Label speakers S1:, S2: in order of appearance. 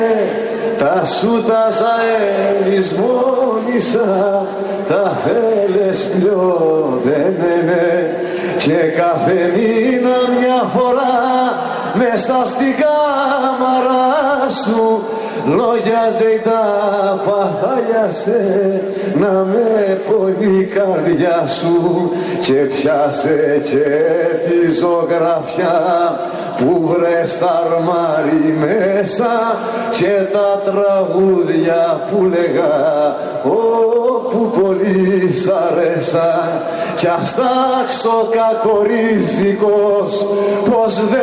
S1: Τα σου τα λησμόνησα, τα θέλες πιο δεν είναι. Και κάθε μήνα μια φορά μέσα στην κάμαρα σου λόγιαζε τα παθάλιασε να με πολύ καρδιά σου. Και πιάσε και τη ζωγραφιά που βρες τα αρμάρι μέσα και τα τραγούδια που λέγα που πολύ σ' αρέσαν. Κι ας τάξω κακορίζικος πως δεν